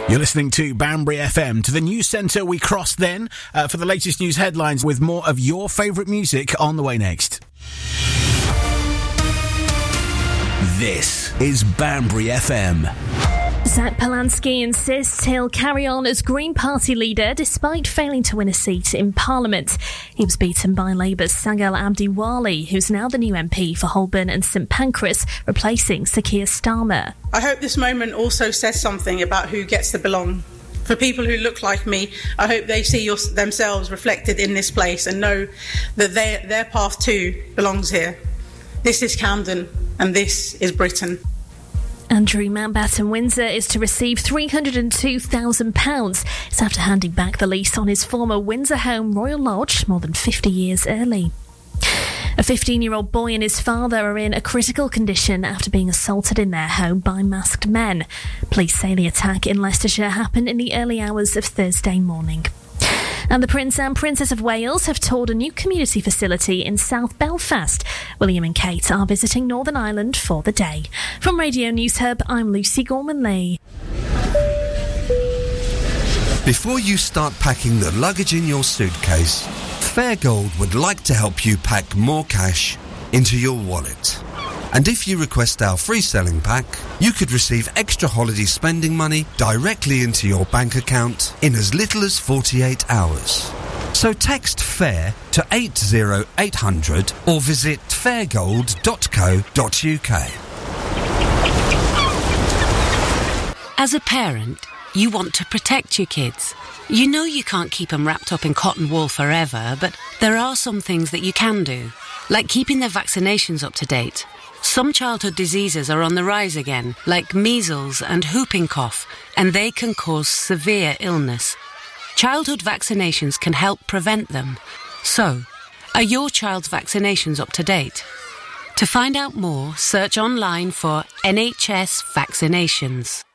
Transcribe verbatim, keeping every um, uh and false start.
You're listening to Banbury F M. To the news centre we cross then uh, for the latest news headlines with more of your favourite music on the way next. This is Banbury F M. Zach Polanski insists he'll carry on as Green Party leader despite failing to win a seat in Parliament. He was beaten by Labour's Sagal Abdiwali, who's now the new M P for Holborn and St Pancras, replacing Sir Keir Starmer. I hope this moment also says something about who gets to belong. For people who look like me, I hope they see your, themselves reflected in this place and know that they, their path too belongs here. This is Camden and this is Britain. Andrew Mountbatten Windsor is to receive three hundred two thousand pounds. It's after handing back the lease on his former Windsor home Royal Lodge more than fifty years early. A fifteen-year-old boy and his father are in a critical condition after being assaulted in their home by masked men. Police say the attack in Leicestershire happened in the early hours of Thursday morning. And the Prince and Princess of Wales have toured a new community facility in South Belfast. William and Kate are visiting Northern Ireland for the day. From Radio News Hub, I'm Lucy Gorman-Lee. Before you start packing the luggage in your suitcase, Fairgold would like to help you pack more cash into your wallet. And if you request our free selling pack, you could receive extra holiday spending money directly into your bank account in as little as forty-eight hours. So text FAIR to eight zero eight hundred or visit fairgold dot co dot uk. As a parent, you want to protect your kids. You know you can't keep them wrapped up in cotton wool forever, but there are some things that you can do, like keeping their vaccinations up to date. Some childhood diseases are on the rise again, like measles and whooping cough, and they can cause severe illness. Childhood vaccinations can help prevent them. So, are your child's vaccinations up to date? To find out more, search online for N H S vaccinations.